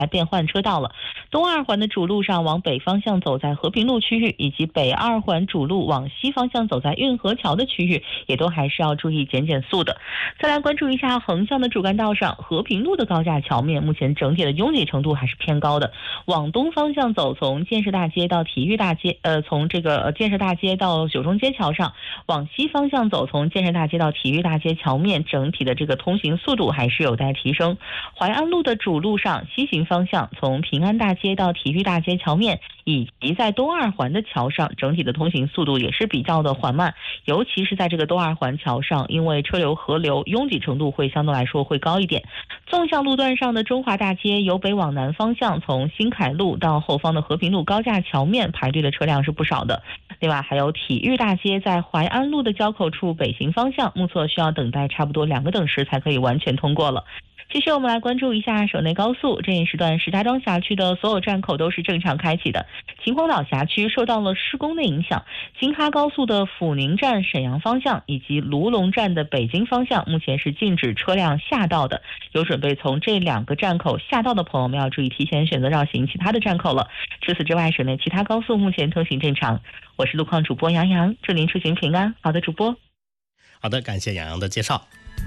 变换车道了。东二环的主路上往北方向走在和平路区域，以及北二环主路往西方向走在运河桥的区域，也都还是要注意减速的。再来关注一下横向的主干道上，和平路的高架桥面目前整体的拥挤程度还是偏高的。往东方向走，从建设大街到体育大街，从这个建设大街到九中街桥上；往西方向走，从建设大街到体育大街桥面，整体的这个通行速度还是有待提升。淮安路的主路上，西行方向从平安大街到体育大街桥面，以及在东二环的桥上，整体的通行速度也是比较的缓慢，尤其是在这个东二环桥上，因为车流河流拥挤程度会相对来说会高一点。纵向路段上的中华大街由北往南方向，从新凯路到后方的和平路高架桥面排队的车辆是不少的。另外还有体育大街在淮安路的交口处北行方向，目测需要等待差不多2个等时才可以完全通过了。其实我们来关注一下省内高速，这一时段石家庄辖区的所有站口都是正常开启的。秦皇岛辖区受到了施工的影响，京哈高速的阜宁站沈阳方向以及卢龙站的北京方向目前是禁止车辆下道的，有准备从这2个站口下道的朋友们要注意提前选择绕行其他的站口了。除此之外，省内其他高速目前通行正常。我是路况主播杨洋，祝您出行平安。好的，主播。 好的，感谢杨洋的介绍。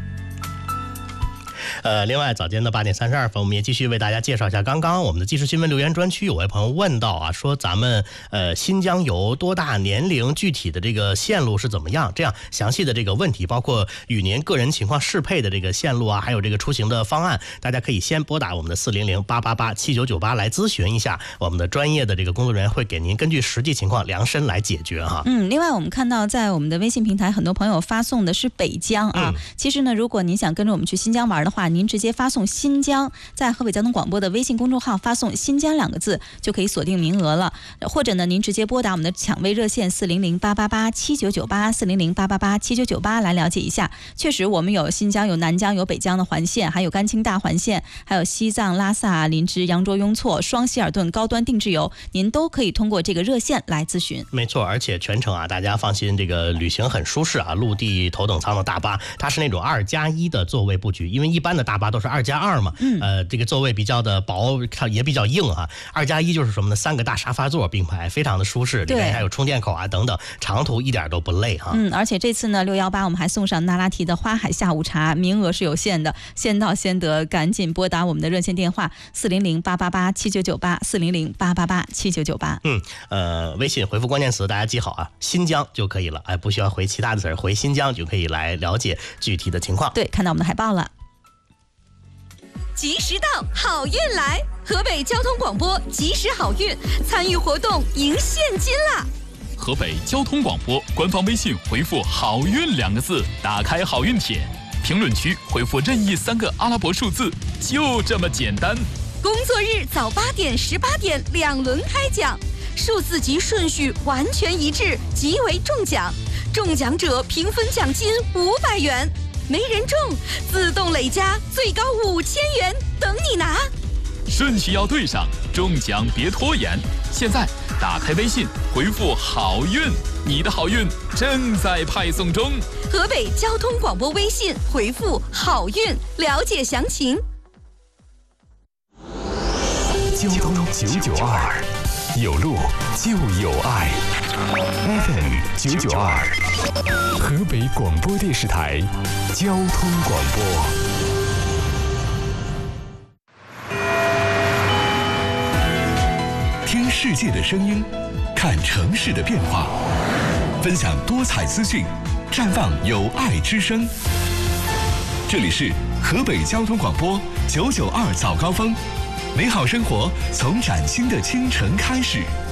另外早间的8点32分，我们也继续为大家介绍一下刚刚我们的即时新闻留言专区，有位朋友问到啊，说咱们新疆游多大年龄具体的这个线路是怎么样，这样详细的这个问题，包括与您个人情况适配的这个线路啊，还有这个出行的方案，大家可以先拨打我们的400-888-7998来咨询一下，我们的专业的这个工作人员会给您根据实际情况量身来解决哈。 另外我们看到在我们的微信平台，很多朋友发送的是北疆啊，其实呢，如果您想跟着我们去新疆玩的话，您直接发送新疆，在河北交通广播的微信公众号发送新疆2个字就可以锁定名额了。或者呢，您直接拨打我们的抢位热线400-888-7998 来了解一下。确实我们有新疆、有南疆、有北疆的环线，还有甘青大环线，还有西藏、拉萨、林芝、羊卓、雍措、双希尔顿高端定制游，您都可以通过这个热线来咨询。 没错，而且全程啊，大家放心，这个旅行很舒适啊。陆地头等舱的大巴，它是那种2+1的座位布局，因为一般的大巴都是2+2嘛，这个座位比较的薄，也比较硬啊。2+1就是什么呢？3个大沙发座并排，非常的舒适，里面还有充电口啊等等，长途一点都不累哈。 而且这次呢618我们还送上那拉提的花海下午茶，名额是有限的，先到先得，赶紧拨打我们的热线电话400-888-7998 400-888-7998。 微信回复关键词大家记好啊，新疆就可以了，不需要回其他的词，回新疆就可以来了解具体的情况。 对，看到我们的海报了。 及时到，好运来！河北交通广播及时好运，参与活动赢现金啦！ 河北交通广播官方微信回复好运2个字，打开好运帖，评论区回复任意3个阿拉伯数字，就这么简单。 工作日早8点、18点2轮开奖，数字及顺序完全一致，即为中奖。中奖者平分奖金500元。没人中，自动累加最高5000元，等你拿。 顺序要对上，中奖别拖延。现在打开微信，回复好运，你的好运正在派送中。 河北交通广播微信回复好运，了解详情。 交通992，有路就有爱。FM 992，河北广播电视台交通广播。听世界的声音，看城市的变化，分享多彩资讯，绽放有爱之声。这里是河北交通广播992早高峰，美好生活从崭新的清晨开始。